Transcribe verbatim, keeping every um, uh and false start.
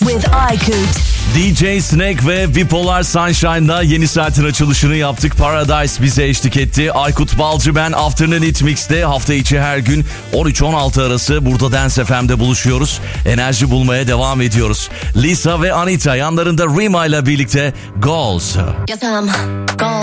with Aykut. D J Snake ve Bipolar Sunshine'da yeni saatin açılışını yaptık. Paradise bize eşlik etti. Aykut Balcı ben. Afternoon Hit Mix'te hafta içi her gün on üç on altı arası burada Dance F M'de buluşuyoruz. Enerji bulmaya devam ediyoruz. Lisa ve Anita yanlarında Rima ile birlikte Goals. Yes, I'm goals.